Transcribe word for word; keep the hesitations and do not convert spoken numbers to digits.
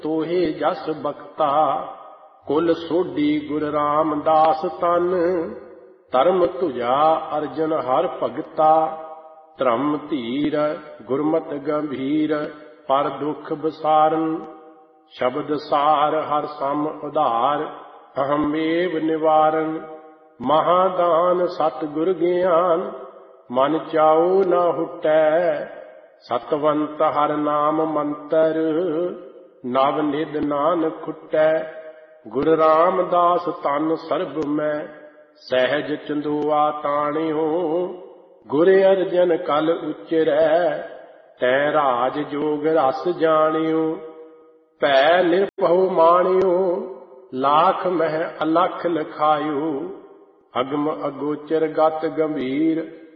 ਤੋਹੇ ਜਸ ਬਖਤਾ। ਕੁਲ ਸੋਢੀ ਗੁਰ ਰਾਮਦਾਸ ਤਨ, ਧਰਮ ਤੁਝਾ ਅਰਜਨ ਹਰ ਭਗਤਾ। ਧਰਮ ਧੀਰ ਗੁਰਮਤਿ ਗੰਭੀਰ, ਪਰ ਦੁਖ ਬਸਾਰਨ। ਸ਼ਬਦ ਸਾਰ ਹਰ ਸਮ ਉਧਾਰ, ਅਹਮ ਏਵ ਨਿਵਾਰਨ। ਮਹਾਦਾਨ ਸਤਿਗੁਰ ਗਿਆਨ, ਮਨ ਚਾਉ ਨਾ ਹੁਟੈ। ਸਤਵੰਤ ਹਰ ਨਾਮ ਮੰਤਰ, ਨਵ ਨਿਧ ਨਾਨਕ ਖੁਟੈ। ਗੁਰ ਰਾਮਦਾਸ ਤਨ ਸਰਬ ਮੈਂ, ਸਹਿਜ ਚੰਦੋਆ ਤਾਣਿਓ। ਗੁਰ ਅਰਜਨ ਕਲ ਉਚਰੈ, ਤੈ ਰਾਜ ਜੋਗ ਰਸ ਜਾਣਿਓ। ਭੈ ਨਿਰਭਉ ਮਾਣਿਓ, ਲਾਖ ਮਹਿ ਅਲਖ ਲਖਾਇਓ। ਅਗਮ ਅਗੋਚਰ ਗਤ ਗੰਭੀਰ,